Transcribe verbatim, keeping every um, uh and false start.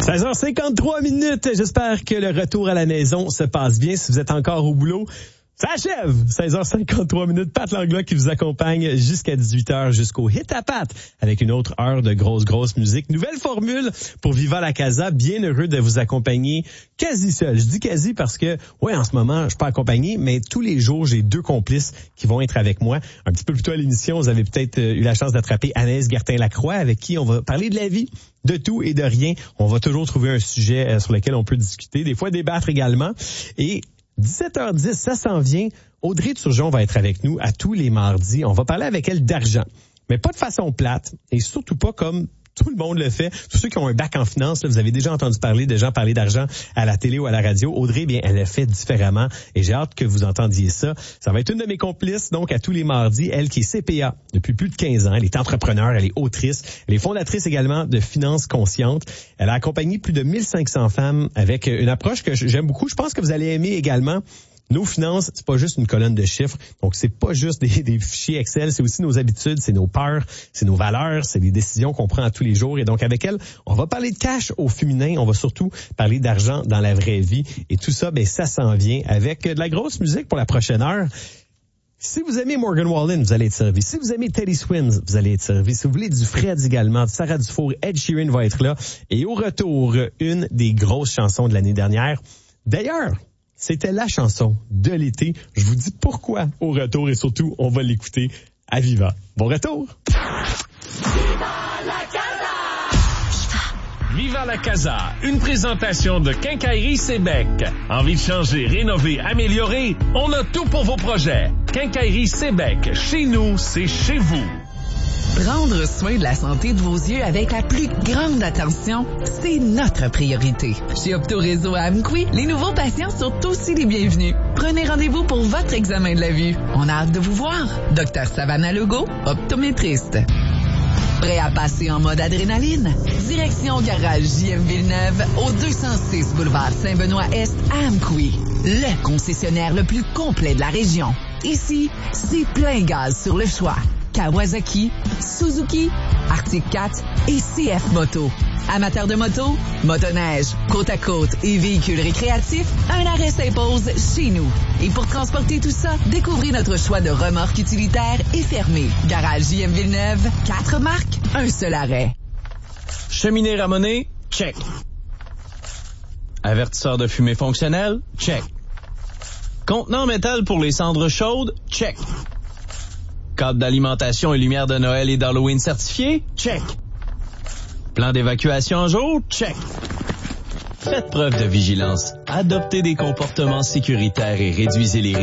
seize heures cinquante-trois minutes. J'espère que le retour à la maison se passe bien. Si vous êtes encore au boulot, ça achève! seize heures cinquante-trois minutes. Pat Langlois qui vous accompagne jusqu'à dix-huit heures, jusqu'au Hit à Pat, avec une autre heure de grosse, grosse musique. Nouvelle formule pour Viva la Casa. Bien heureux de vous accompagner quasi seul. Je dis quasi parce que, ouais, en ce moment, je suis pas accompagné, mais tous les jours, j'ai deux complices qui vont être avec moi. Un petit peu plus tôt à l'émission, vous avez peut-être eu la chance d'attraper Anaïs Gertin-Lacroix, avec qui on va parler de la vie, de tout et de rien. On va toujours trouver un sujet sur lequel on peut discuter, des fois débattre également. Et dix-sept heures dix, ça s'en vient. Audrey Turgeon va être avec nous à tous les mardis. On va parler avec elle d'argent, mais pas de façon plate et surtout pas comme tout le monde le fait. Tous ceux qui ont un bac en finance, là, vous avez déjà entendu parler de gens parler d'argent à la télé ou à la radio. Audrey, bien, elle le fait différemment et j'ai hâte que vous entendiez ça. Ça va être une de mes complices, donc à tous les mardis. Elle qui est C P A depuis plus de quinze ans. Elle est entrepreneur, elle est autrice. Elle est fondatrice également de Finances Conscientes. Elle a accompagné plus de mille cinq cents femmes avec une approche que j'aime beaucoup. Je pense que vous allez aimer également. Nos finances, c'est pas juste une colonne de chiffres. Donc, c'est pas juste des, des fichiers Excel, c'est aussi nos habitudes, c'est nos peurs, c'est nos valeurs, c'est les décisions qu'on prend à tous les jours. Et donc, avec elle, on va parler de cash au féminin. On va surtout parler d'argent dans la vraie vie. Et tout ça, ben, ça s'en vient avec de la grosse musique pour la prochaine heure. Si vous aimez Morgan Wallen, vous allez être servi. Si vous aimez Teddy Swims, vous allez être servi. Si vous voulez du Fred également, du Sarah Dufour, Ed Sheeran va être là. Et au retour, une des grosses chansons de l'année dernière. D'ailleurs, c'était la chanson de l'été. Je vous dis pourquoi au retour et surtout, on va l'écouter à Viva. Bon retour! Viva la Casa! Viva la Casa, une présentation de Quincaillerie Sébec. Envie de changer, rénover, améliorer? On a tout pour vos projets. Quincaillerie Sébec, chez nous, c'est chez vous. Prendre soin de la santé de vos yeux avec la plus grande attention, c'est notre priorité. Chez Opto Réseau à Amqui, les nouveaux patients sont aussi les bienvenus. Prenez rendez-vous pour votre examen de la vue. On a hâte de vous voir. Docteur Savannah Legault, optométriste. Prêt à passer en mode adrénaline? Direction Garage J M Villeneuve au deux cent six boulevard Saint-Benoît-Est à Amqui. Le concessionnaire le plus complet de la région. Ici, c'est plein gaz sur le choix. Kawasaki, Suzuki, Arctic quatre et C F Moto. Amateurs de moto, motoneige, côte à côte et véhicules récréatifs, un arrêt s'impose chez nous. Et pour transporter tout ça, découvrez notre choix de remorques utilitaires et fermées. Garage J M Villeneuve, quatre marques, un seul arrêt. Cheminée ramonée, check. Avertisseur de fumée fonctionnel, check. Contenant métal pour les cendres chaudes, check. Cadre d'alimentation et lumière de Noël et d'Halloween certifié? Check. Plan d'évacuation en jour? Check. Faites preuve de vigilance. Adoptez des comportements sécuritaires et réduisez les risques.